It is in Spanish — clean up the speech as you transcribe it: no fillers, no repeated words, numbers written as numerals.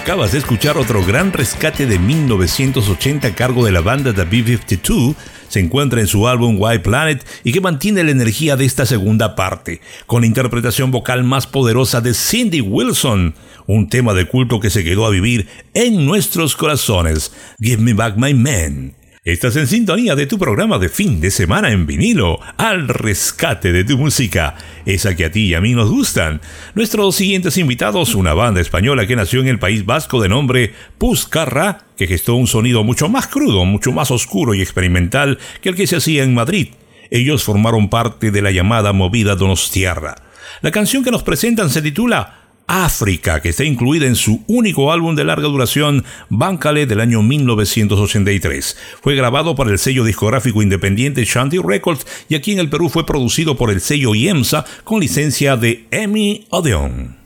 Acabas de escuchar otro gran rescate de 1980 a cargo de la banda The B-52. Se encuentra en su álbum White Planet y que mantiene la energía de esta segunda parte, con la interpretación vocal más poderosa de Cindy Wilson, un tema de culto que se quedó a vivir en nuestros corazones, Give Me Back My Man. Estás en sintonía de tu programa de fin de semana en vinilo, al rescate de tu música, esa que a ti y a mí nos gustan. Nuestros siguientes invitados, una banda española que nació en el País Vasco de nombre Puscarra, que gestó un sonido mucho más crudo, mucho más oscuro y experimental que el que se hacía en Madrid. Ellos formaron parte de la llamada movida donostiarra. La canción que nos presentan se titula África, que está incluida en su único álbum de larga duración, Bancale, del año 1983. Fue grabado por el sello discográfico independiente Shanty Records y aquí en el Perú fue producido por el sello IEMSA con licencia de EMI Odeon.